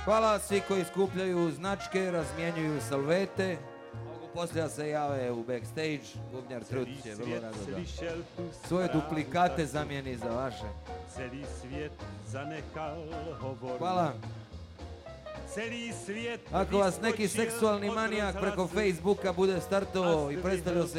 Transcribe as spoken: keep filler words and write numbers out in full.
Hvala svi koji skupljaju značke, razmjenjuju salvete. Mogu poslije da se jave u backstage. Bubnjar Trut će vrlo rado da svoje duplikate zamijeni za vaše. Hvala. Ako vas neki seksualni manijak preko Facebooka bude startovao i predstavljao se